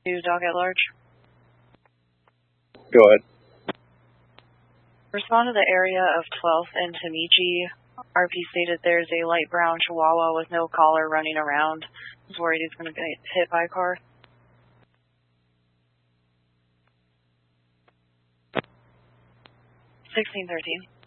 To dog at large. Go ahead. Respond to the area of 12th and Tamichi. RP stated there's a light brown chihuahua with no collar running around. He's worried he's going to get hit by a car. 1613.